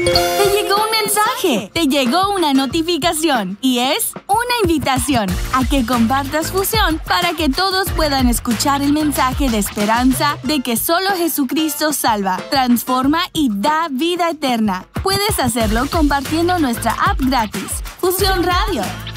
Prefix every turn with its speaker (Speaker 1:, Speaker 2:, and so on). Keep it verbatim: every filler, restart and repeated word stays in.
Speaker 1: Te llegó un mensaje, te llegó una notificación y es una invitación a que compartas Fusión para que todos puedan escuchar el mensaje de esperanza de que solo Jesucristo salva, transforma y da vida eterna. Puedes hacerlo compartiendo nuestra app gratis, Fusión Radio.